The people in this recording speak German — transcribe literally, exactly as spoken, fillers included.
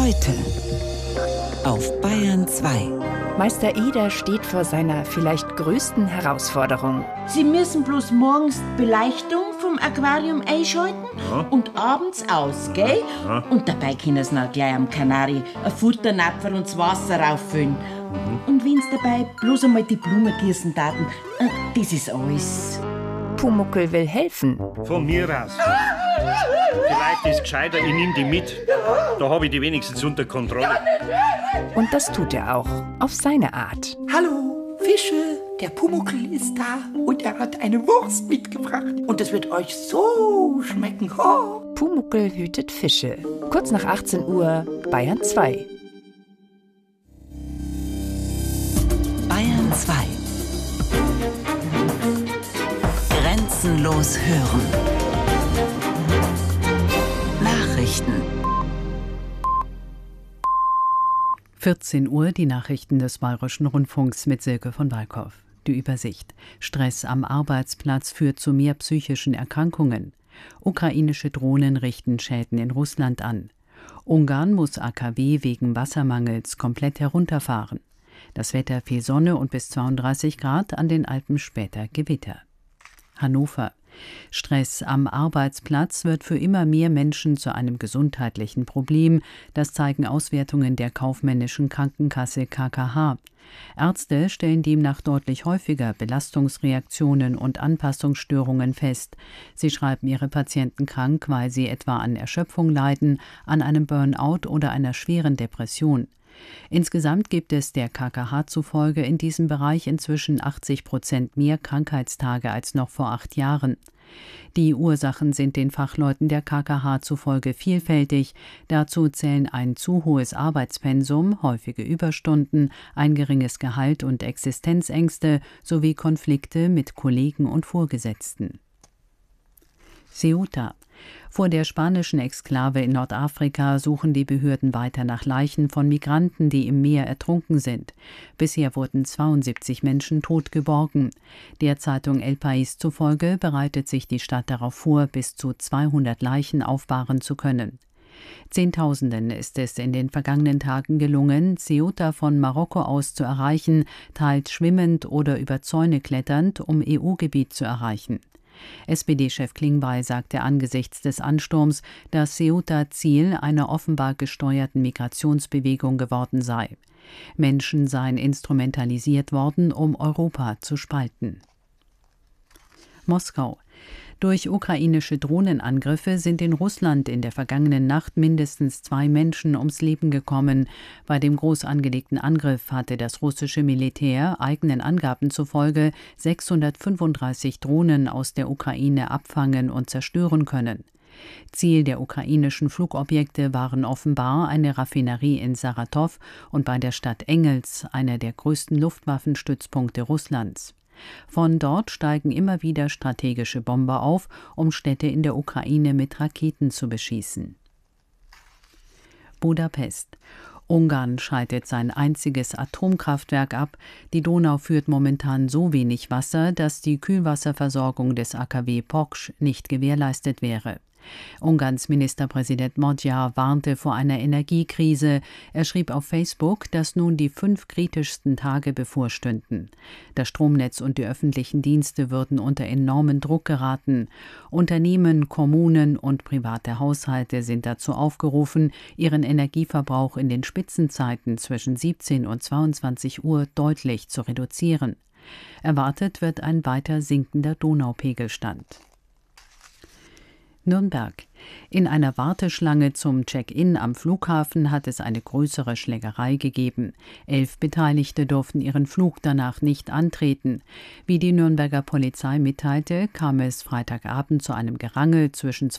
Heute auf Bayern zwei. Meister Eder steht vor seiner vielleicht größten Herausforderung. Sie müssen bloß morgens die Beleuchtung vom Aquarium einschalten Ja. und abends aus, gell? Ja. Und dabei können Sie noch gleich am Kanari ein Futternapfer und das Wasser rauffüllen. Mhm. Und wenn Sie dabei bloß einmal die Blumen gießen taten, äh, das ist alles. Pumuckl will helfen. Von mir aus. Vielleicht ist es gescheiter, ich nehme die mit. Da habe ich die wenigstens unter Kontrolle. Und das tut er auch, auf seine Art. Hallo, Fische, der Pumuckl ist da und er hat eine Wurst mitgebracht. Und es wird euch so schmecken. Oh. Pumuckl hütet Fische. Kurz nach achtzehn Uhr, Bayern zwei. Bayern zwei. Grenzenlos hören. Nachrichten. vierzehn Uhr, die Nachrichten des Bayerischen Rundfunks mit Silke von Walkow. Die Übersicht. Stress am Arbeitsplatz führt zu mehr psychischen Erkrankungen. Ukrainische Drohnen richten Schäden in Russland an. Ungarn muss A K W wegen Wassermangels komplett herunterfahren. Das Wetter viel Sonne und bis zweiunddreißig Grad, an den Alpen später Gewitter. Hannover. Stress am Arbeitsplatz wird für immer mehr Menschen zu einem gesundheitlichen Problem. Das zeigen Auswertungen der kaufmännischen Krankenkasse K K H. Ärzte stellen demnach deutlich häufiger Belastungsreaktionen und Anpassungsstörungen fest. Sie schreiben ihre Patienten krank, weil sie etwa an Erschöpfung leiden, an einem Burnout oder einer schweren Depression. Insgesamt gibt es der K K H zufolge in diesem Bereich inzwischen achtzig Prozent mehr Krankheitstage als noch vor acht Jahren. Die Ursachen sind den Fachleuten der K K H zufolge vielfältig. Dazu zählen ein zu hohes Arbeitspensum, häufige Überstunden, ein geringes Gehalt und Existenzängste sowie Konflikte mit Kollegen und Vorgesetzten. Ceuta. Vor der spanischen Exklave in Nordafrika suchen die Behörden weiter nach Leichen von Migranten, die im Meer ertrunken sind. Bisher wurden zweiundsiebzig Menschen tot geborgen. Der Zeitung El País zufolge bereitet sich die Stadt darauf vor, bis zu zweihundert Leichen aufbahren zu können. Zehntausenden ist es in den vergangenen Tagen gelungen, Ceuta von Marokko aus zu erreichen, teils schwimmend oder über Zäune kletternd, um E U-Gebiet zu erreichen. S P D-Chef Klingbeil sagte angesichts des Ansturms, dass Ceuta Ziel einer offenbar gesteuerten Migrationsbewegung geworden sei. Menschen seien instrumentalisiert worden, um Europa zu spalten. Moskau. Durch ukrainische Drohnenangriffe sind in Russland in der vergangenen Nacht mindestens zwei Menschen ums Leben gekommen. Bei dem groß angelegten Angriff hatte das russische Militär eigenen Angaben zufolge sechshundertfünfunddreißig Drohnen aus der Ukraine abfangen und zerstören können. Ziel der ukrainischen Flugobjekte waren offenbar eine Raffinerie in Saratow und bei der Stadt Engels, einer der größten Luftwaffenstützpunkte Russlands. Von dort steigen immer wieder strategische Bomber auf, um Städte in der Ukraine mit Raketen zu beschießen. Budapest. Ungarn schaltet sein einziges Atomkraftwerk ab. Die Donau führt momentan so wenig Wasser, dass die Kühlwasserversorgung des A K W Poksch nicht gewährleistet wäre. Ungarns Ministerpräsident Magyar warnte vor einer Energiekrise. Er schrieb auf Facebook, dass nun die fünf kritischsten Tage bevorstünden. Das Stromnetz und die öffentlichen Dienste würden unter enormen Druck geraten. Unternehmen, Kommunen und private Haushalte sind dazu aufgerufen, ihren Energieverbrauch in den Spitzenzeiten zwischen siebzehn und zweiundzwanzig Uhr deutlich zu reduzieren. Erwartet wird ein weiter sinkender Donaupegelstand. Nürnberg. In einer Warteschlange zum Check-in am Flughafen hat es eine größere Schlägerei gegeben. Elf Beteiligte durften ihren Flug danach nicht antreten. Wie die Nürnberger Polizei mitteilte, kam es Freitagabend zu einem Gerangel zwischen